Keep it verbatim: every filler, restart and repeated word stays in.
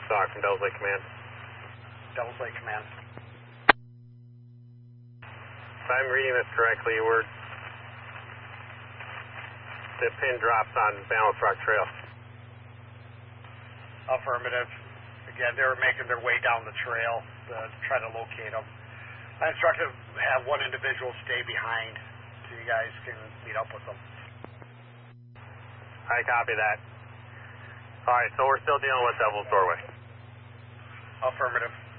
Doc from Devils Lake Command. Devils Lake Command. If I'm reading this correctly, we're the pin drops on Balance Rock Trail. Affirmative. Again, they were making their way down the trail to try to locate them. I instructed to have one individual stay behind so you guys can meet up with them. I copy that. All right, so we're still dealing with Devil's Doorway. Affirmative.